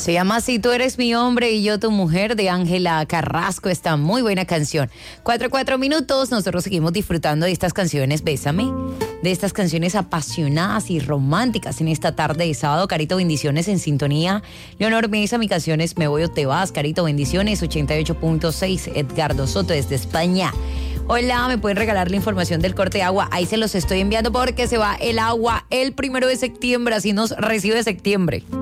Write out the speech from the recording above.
Se llama Si tú eres mi hombre y yo tu mujer, de Ángela Carrasco. Está muy buena canción. 4 minutos. Nosotros seguimos disfrutando de estas canciones Bésame, de estas canciones apasionadas y románticas en esta tarde de sábado. Carito, bendiciones en sintonía. Leonor Mesa, mi canción es Me voy o te vas. Carito, bendiciones. 88.6. Edgardo Soto desde España. Hola, ¿me pueden regalar la información del corte de agua? Ahí se los estoy enviando porque se va el agua el 1 de septiembre, así nos recibe septiembre.